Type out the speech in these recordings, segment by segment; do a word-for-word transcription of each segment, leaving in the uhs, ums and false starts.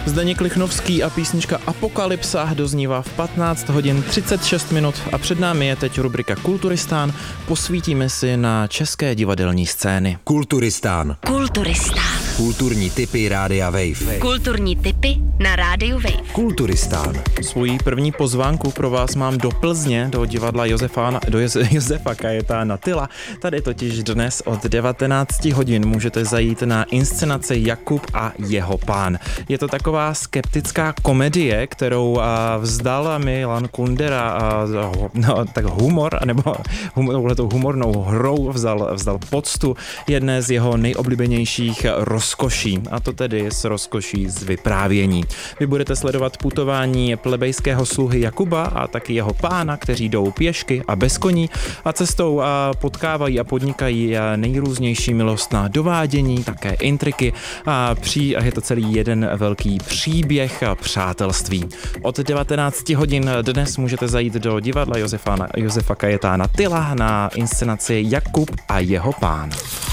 Zdeněk Lichnovský a písnička Apokalypsa doznívá v patnáct hodin třicet šest minut a před námi je teď rubrika Kulturistán. Posvítíme si na české divadelní scény. Kulturistán. Kulturistán. Kulturní tipy Rádia Wave. Kulturní tipy na Rádiu Wave. Kulturistán. Svoji první pozvánku pro vás mám do Plzně, do divadla Josefa, do Josefa Kajetána Tyla. Tady totiž dnes od devatenáct hodin můžete zajít na inscenaci Jakub a jeho pán. Je to taková skeptická komedie, kterou vzdal Milan Kundera a, no, tak humor, nebo touhletou humornou hrou vzal, vzal poctu jedné z jeho nejoblíbenějších rozkoší, a to tedy s rozkoší z vyprávění. Vy budete sledovat putování plebejského sluhy Jakuba a taky jeho pána, kteří jdou pěšky a bez koní a cestou a potkávají a podnikají nejrůznější milostná dovádění, také intriky a, při, a je to celý jeden velký příběh a přátelství. Od devatenáct hodin dnes můžete zajít do divadla Josefa, Josefa Kajetána Tyla na inscenaci Jakub a jeho pán.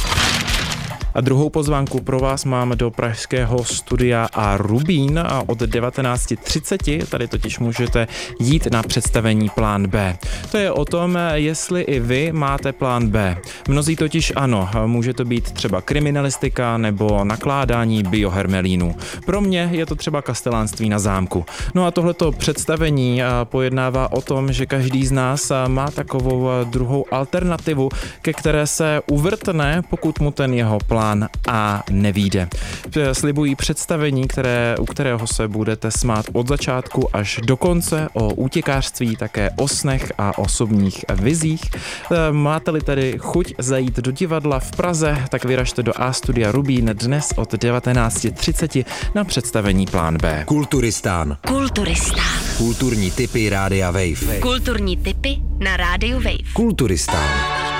A druhou pozvánku pro vás mám do pražského studia a Rubín a od devatenáct třicet tady totiž můžete jít na představení Plán B. To je o tom, jestli i vy máte plán B. Mnozí totiž ano, může to být třeba kriminalistika nebo nakládání biohermelínů. Pro mě je to třeba kastelánství na zámku. No a tohleto představení pojednává o tom, že každý z nás má takovou druhou alternativu, ke které se uvrtne, pokud mu ten jeho plán A nevíde. Slibují představení, které, u kterého se budete smát od začátku až do konce, o útěkářství, také o snech a osobních vizích. Máte-li tedy chuť zajít do divadla v Praze, tak vyražte do A Studia Rubín dnes od devatenáct třicet na představení Plán B. Kulturistán. Kulturistán. Kulturní tipy Rádia Wave. Kulturní tipy na Rádiu Wave. Kulturistán.